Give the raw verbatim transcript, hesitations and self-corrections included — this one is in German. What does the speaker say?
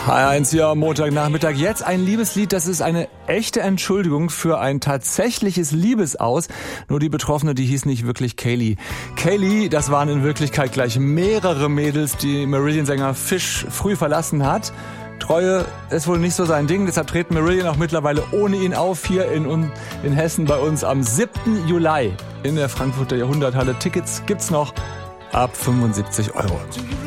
H eins hier am Montagnachmittag. Jetzt ein Liebeslied, das ist eine echte Entschuldigung für ein tatsächliches Liebesaus. Nur die Betroffene, die hieß nicht wirklich Kaylee. Kaylee, das waren in Wirklichkeit gleich mehrere Mädels, die Marillion-Sänger Fish früh verlassen hat. Treue ist wohl nicht so sein Ding, deshalb treten Marillion auch mittlerweile ohne ihn auf hier in, in Hessen bei uns am siebten Juli in der Frankfurter Jahrhunderthalle. Tickets gibt's noch ab fünfundsiebzig Euro.